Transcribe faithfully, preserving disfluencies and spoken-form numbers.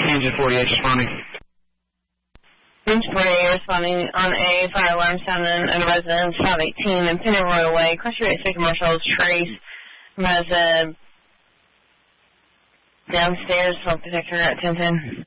Engine forty-eight responding. Engine forty-eight responding on a fire alarm sounding at a residence, five eighteen in Pennyroyal Way. Question rate six marshals, Trace, resident downstairs, smoke detector at ten ten.